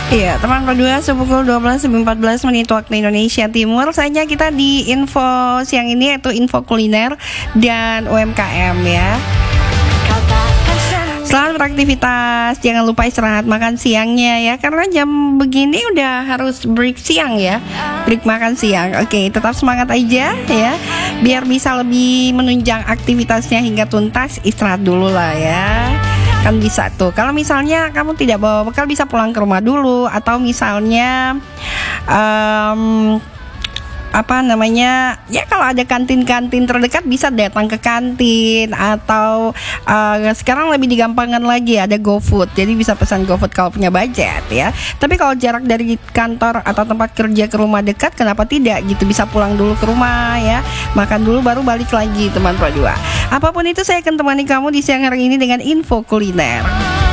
Iya, teman berdua sepukul 12 lebih 14 menit waktu Indonesia Timur. Saja kita di info siang ini yaitu info kuliner dan UMKM ya. Selamat beraktivitas, jangan lupa istirahat makan siangnya ya. Karena jam begini udah harus break siang ya. Break makan siang. Oke, tetap semangat aja ya. Biar bisa lebih menunjang aktivitasnya hingga tuntas, istirahat dulu lah ya. Kan bisa tuh. Kalau misalnya kamu tidak bawa bekal, bisa pulang ke rumah dulu. Atau misalnya ya kalau ada kantin-kantin terdekat bisa datang ke kantin. Atau sekarang lebih digampangkan lagi, ada GoFood, jadi bisa pesan GoFood kalau punya budget ya. Tapi kalau jarak dari kantor atau tempat kerja ke rumah dekat, kenapa tidak gitu, bisa pulang dulu ke rumah ya, makan dulu baru balik lagi teman berdua. Apapun itu, saya akan temani kamu di siang hari ini dengan info kuliner.